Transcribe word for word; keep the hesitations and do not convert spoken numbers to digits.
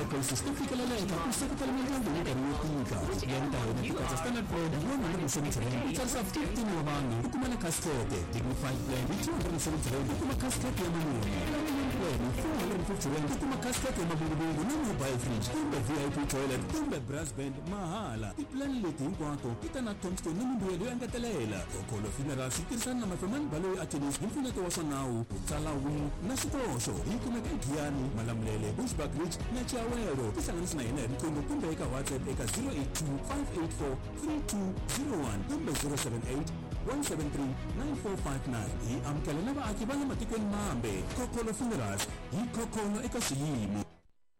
diagnosis ku fikeleleka ku seketela mindyangu minkarhi yo tika yendhawu ni tikatsa standard road yona ni museventy-three ku tsarisa fifteen wa vanhu u kuma na casket dignified plan hi two hundred seventy-three u kuma casket ya manyoni wena four hundred fifty rand u kuma casket ya mabungubungu na mobile fridge kumbe V I P toilet kumbe brass band mahala tiplan leti hinkwato ti ta na tombstone ni mimbuyelo yo engetelela Kokolo Funerals yi tirhisana na mafemani baloyi attorneys hi mpfuneto wa swa nawu ku tsala wini na swikoxo hi kumeka egiyani malamulele bushback ridge na chiawero tihlanganisi na hina hi riqingho kumbe eka whatsapp eka zero eight two five eight four three two zero one kumbe zero seven eight one seven three nine four five nine hi amukela na vaaki va le matikweni mambe Kokolo Funerals hi kokolo eka xiyimo.